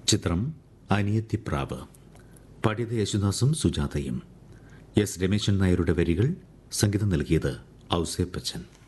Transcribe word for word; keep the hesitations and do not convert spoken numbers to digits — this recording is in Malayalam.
ചിത്രം അനിയത്തിപ്രാവ്. പാടിയത് യേശുദാസും സുജാതയും. എസ് രമേശൻ നായരുടെ വരികൾ, സംഗീതം നൽകിയത് ഔസേപ്പച്ചൻ.